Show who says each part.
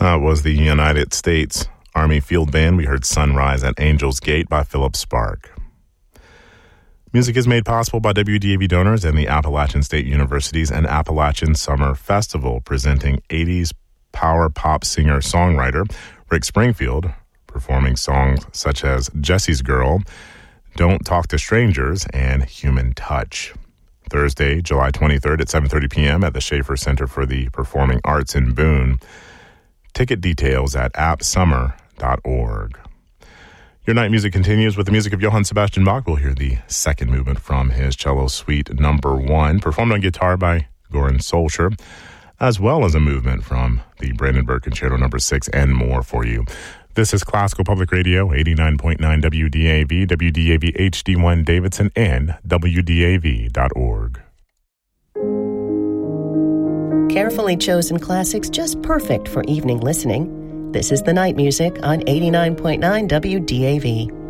Speaker 1: Was the United States Army Field Band. We heard Sunrise at Angel's Gate by Philip Spark. Music is made possible by WDAV donors and the Appalachian State University's and Appalachian Summer Festival, presenting 80s power pop singer-songwriter Rick Springfield, performing songs such as Jesse's Girl, Don't Talk to Strangers, and Human Touch. Thursday, July 23rd at 7:30 p.m. at the Schaefer Center for the Performing Arts in Boone. Ticket details at appsummer.org. Your night music continues with the music of Johann Sebastian Bach. We'll hear the second movement from his Cello Suite Number 1, performed on guitar by Goran Solskjaer, as well as a movement from the Brandenburg Concerto Number 6, and more for you. This is Classical Public Radio, 89.9 WDAV, WDAV HD1 Davidson, and WDAV.org.
Speaker 2: Carefully chosen classics just perfect for evening listening. This is the night music on 89.9 WDAV.